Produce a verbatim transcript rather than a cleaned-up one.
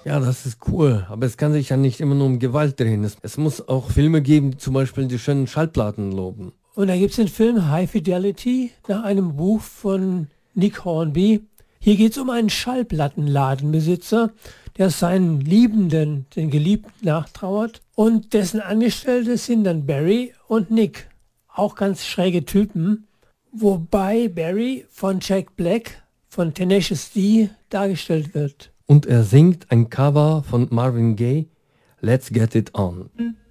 Ja, das ist cool, aber es kann sich ja nicht immer nur um Gewalt drehen. Es, es muss auch Filme geben, die zum Beispiel die schönen Schallplatten loben. Und da gibt es den Film High Fidelity nach einem Buch von Nick Hornby. Hier geht es um einen Schallplattenladenbesitzer, der seinen Liebenden, den Geliebten nachtrauert. Und dessen Angestellte sind dann Barry und Nick. Auch ganz schräge Typen. Wobei Barry von Jack Black von Tenacious D dargestellt wird. Und er singt ein Cover von Marvin Gaye, Let's Get It On.